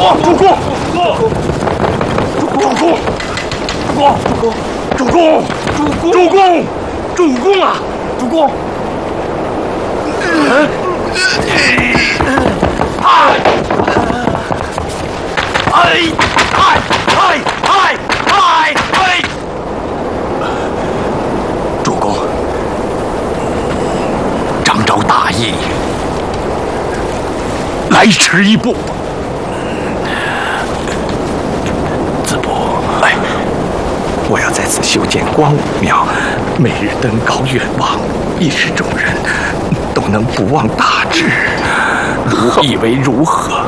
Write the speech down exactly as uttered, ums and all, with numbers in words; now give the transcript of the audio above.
公，主公，主公，主公，主公，主公，主公，主公啊，主公！嗯，哎，哎，哎，哎，哎，哎，哎！主公，张昭大义，来迟一步。子伯，哎，我要在此修建光武庙，每日登高远望，以使众人都能不忘大志。如以为如何？